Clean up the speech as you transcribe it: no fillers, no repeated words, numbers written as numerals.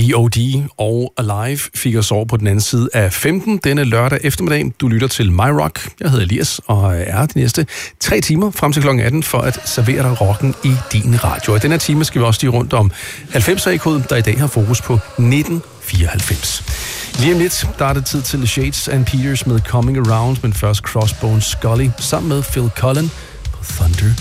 B.O.D. og Alive fik os over på den anden side af 15 denne lørdag eftermiddag. Du lytter til My Rock. Jeg hedder Elias og er de næste 3 timer frem til kl. 18 for at servere dig rocken i din radio. Og i den her time skal vi også lige rundt om 90'er-koden, der i dag har fokus på 1994. Lige om lidt, der er det tid til Shades and Peters med Coming Around, men først Crossbones Scully sammen med Phil Collen på Thunder